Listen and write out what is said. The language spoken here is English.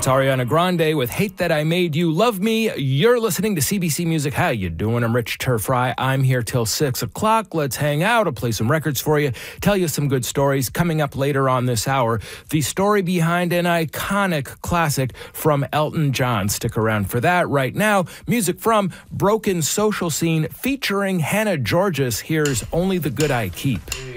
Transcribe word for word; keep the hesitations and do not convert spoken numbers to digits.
It's Ariana Grande with Hate That I Made You Love Me. You're listening to C B C Music. How you doing? I'm Rich Turfry. I'm here till six o'clock. Let's hang out. I'll play some records for you, tell you some good stories. Coming up later on this hour, the story behind an iconic classic from Elton John. Stick around for that. Right now, music from Broken Social Scene featuring Hannah Georges. Here's Only the Good I Keep.